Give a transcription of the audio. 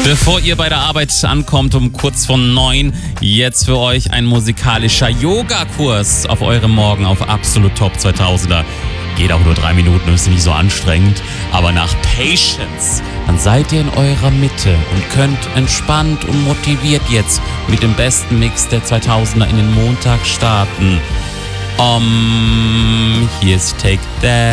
Bevor ihr bei der Arbeit ankommt um kurz vor 9, jetzt für euch ein musikalischer Yoga-Kurs auf eurem Morgen auf Absolut Top 2000er. Geht auch nur 3 Minuten, ist nicht so anstrengend. Aber nach Patience, dann seid ihr in eurer Mitte und könnt entspannt und motiviert jetzt mit dem besten Mix der 2000er in den Montag starten. Hier ist Take That.